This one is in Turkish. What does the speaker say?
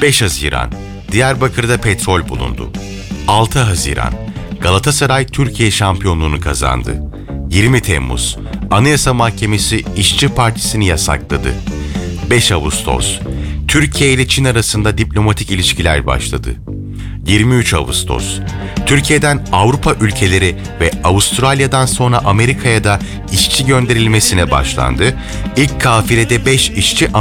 5 Haziran Diyarbakır'da petrol bulundu. 6 Haziran Galatasaray Türkiye şampiyonluğunu kazandı. 20 Temmuz Anayasa Mahkemesi İşçi Partisi'ni yasakladı. 5 Ağustos Türkiye ile Çin arasında diplomatik ilişkiler başladı. 23 Ağustos Türkiye'den Avrupa ülkeleri ve Avustralya'dan sonra Amerika'ya da işçi gönderilmesine başlandı. İlk kafilede 5 işçi